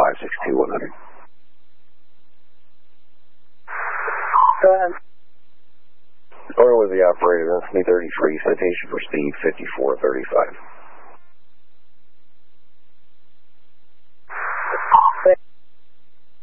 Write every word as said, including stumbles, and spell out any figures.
five six two one hundred. Go ahead. Order with the operator, that's me thirty-three, citation for speed fifty-four thirty-five.